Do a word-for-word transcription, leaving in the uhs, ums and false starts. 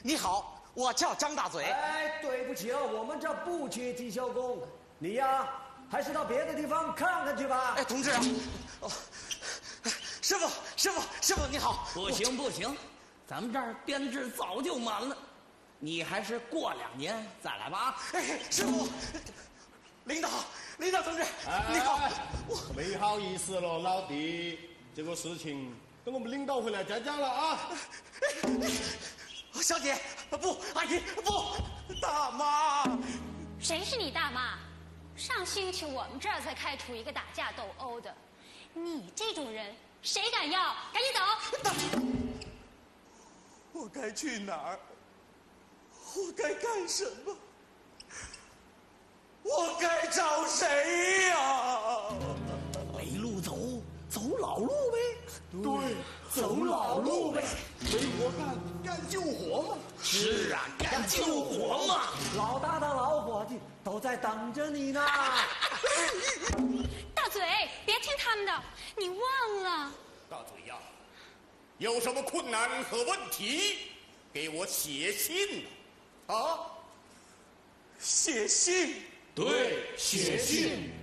你好，我叫张大嘴。 哎，对不起了，我们这不缺体校工，你呀，还是到别的地方看看去吧。 哎，同志啊，哦，师傅，师傅，师傅你好。 不行不行，咱们这儿编制早就满了，你还是过两年再来吧。 哎，师傅，领导，领导同志， 哎、 你好。 我没好意思了，老弟，这个事情等我们领导回来再讲了啊。 小姐，不，阿姨，不，大妈。 谁是你大妈？上星期我们这儿才开除一个打架斗殴的，你这种人谁敢要？赶紧走！ 我该去哪儿？我该干什么？我该找谁呀？ 没路走，走老路呗。 对， 走老路呗。 没活干，干救火嘛。 是啊，干救火嘛。 老大的老伙计都在等着你呢。 大嘴，别听他们的，你忘了。 大嘴呀，有什么困难和问题，给我写信啊！ 写信。 对，写信。